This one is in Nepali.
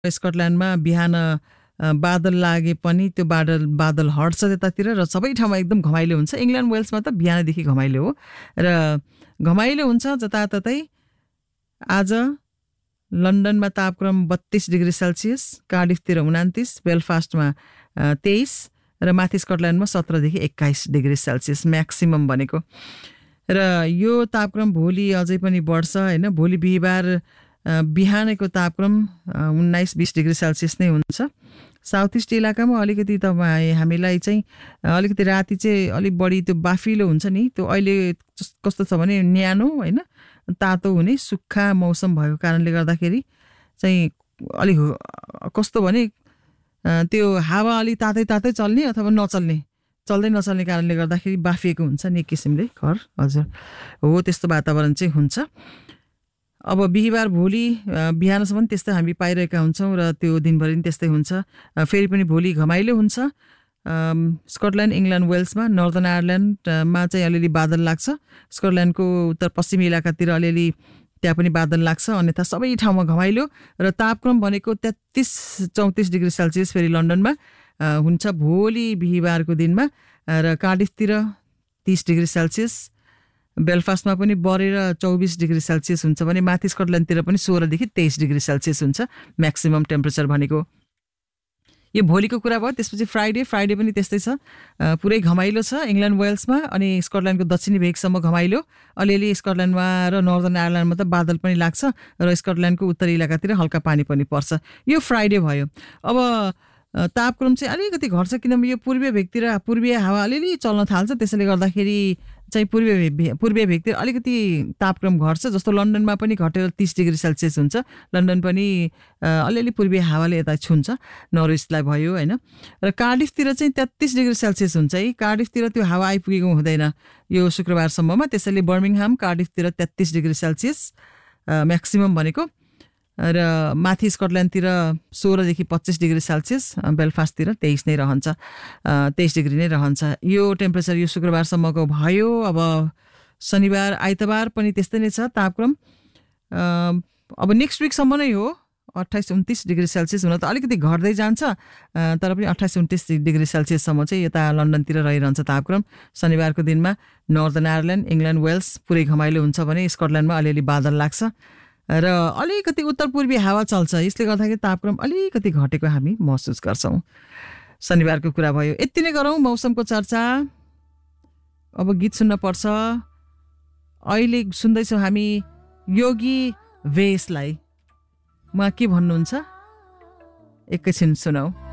स्कटल्यान्डमा बिहान बादल लागे पनि त्यो बादल हट्छ त्यतातिर र सबै ठाउँमा एकदम घमाइलो हुन्छ। इङ्ल्यान्ड वेल्समा त बिहानदेखि घमाइलो हो र घमाइलो हुन्छ जताततै। आज लन्डनमा तापक्रम 32 डिग्री सेल्सियस, कार्डिफतिर 29, बेलफास्टमा 23 र माथि स्कटल्यान्डमा 17 देखि 21 डिग्री सेल्सियस म्याक्सिमम भनेको। र यो तापक्रम भोलि अझै पनि बढ्छ हैन। भोलि बिहिबार बिहानको तापक्रम 19-20 डिग्री सेल्सियस नै हुन्छ। साउथ इस्ट इलाकामा अलिकति हामीलाई चाहिँ अलिकति राति चाहिँ अलिक बढी त्यो बाफिलो हुन्छ नि। त्यो अहिले कस्तो छ भने न्यानो हैन, तातो हुने सुक्खा मौसम भएको कारणले गर्दाखेरि चाहिँ अलिक कस्तो भने त्यो हावा अलि तातै चल्ने अथवा चल्दै नचल्ने कारणले गर्दाखेरि बाफिएको हुन्छ नि एक किसिमले घर। हजुर हो, त्यस्तो वातावरण चाहिँ हुन्छ। अब बिहिबार भोलि बिहानसम्म त्यस्तै हामी पाइरहेका हुन्छौँ र त्यो दिनभरि पनि त्यस्तै हुन्छ। फेरि पनि भोलि घमाइलो हुन्छ स्कटल्यान्ड, इङ्ल्यान्ड, वेल्समा। नर्दर्न आयरल्यान्डमा चाहिँ अलिअलि बादल लाग्छ। स्कटल्यान्डको उत्तर पश्चिमी इलाकातिर अलिअलि त्यहाँ पनि बादल लाग्छ। अन्यथा सबै ठाउँमा घमाइलो र तापक्रम भनेको 33-34 डिग्री सेल्सियस फेरि लन्डनमा हुन्छ भोलि बिहिबारको दिनमा। र कार्डिफतिर 30 डिग्री सेल्सियस, बेलफास्टमा पनि बढेर 24 डिग्री सेल्सियस हुन्छ भने माथि स्कटल्यान्डतिर पनि 16 देखि 23 डिग्री सेल्सियस हुन्छ म्याक्सिमम टेम्परेचर भनेको। यो भोलिको कुरा भयो। त्यसपछि फ्राइडे पनि त्यस्तै छ, पुरै घमाइलो छ इङ्ल्यान्ड वेल्समा अनि स्कटल्यान्डको दक्षिणी भेगसम्म घमाइलो। अलिअलि स्कटल्यान्डमा र नर्दर्न आयरल्यान्डमा त बादल पनि लाग्छ र स्कटल्यान्डको उत्तरी इलाकातिर हल्का पानी पनि पर्छ। यो फ्राइडे भयो। अब तापक्रम चाहिँ अलिकति घट्छ किनभने यो पूर्वीय हावा अलिअलि चल्न थाल्छ। त्यसैले गर्दाखेरि चाहिँ पूर्वीय भेगतिर अलिकति तापक्रम घट्छ। जस्तो लन्डनमा पनि घटेर 30 डिग्री सेल्सियस हुन्छ। लन्डन पनि अलिअलि पूर्वीय हावाले यता छुन्छ, नर्थ इस्टलाई भयो हैन। र कार्डिफतिर चाहिँ 33 डिग्री सेल्सियस हुन्छ है। कार्डिफतिर त्यो हावा आइपुगेको हुँदैन यो शुक्रबारसम्ममा। त्यसैले बर्मिङहाम, कार्डिफतिर 33 डिग्री सेल्सियस म्याक्सिमम भनेको। र माथि स्कटल्यान्डतिर 16 देखि 25 डिग्री सेल्सियस, बेलफास्टतिर 23 नै रहन्छ, 23 डिग्री नै रहन्छ। यो टेम्परेचर यो शुक्रबारसम्मको भयो। अब शनिबार आइतबार पनि त्यस्तै नै छ तापक्रम। अब नेक्स्ट विकसम्म नै हो 28-29 डिग्री सेल्सियस। हुन त अलिकति घट्दै जान्छ तर पनि 28-29 डिग्री सेल्सियससम्म चाहिँ यता लन्डनतिर रहिरहन्छ तापक्रम। शनिबारको दिनमा नर्दर्न आयरल्यान्ड, इङ्ल्यान्ड, वेल्स पुरै घमाइलो हुन्छ भने स्कटल्यान्डमा अलिअलि बादल लाग्छ र अलिकति उत्तर पूर्वी हावा चल्छ। यसले गर्दाखेरि तापक्रम अलिकति घटेको हामी महसुस गर्छौँ। शनिबारको कुरा भयो। यति नै गरौँ मौसमको चर्चा। अब गीत सुन्न पर्छ। अहिले सुन्दैछौँ हामी योगी वेशलाई। उहाँ के भन्नुहुन्छ एकैछिन सुनौ।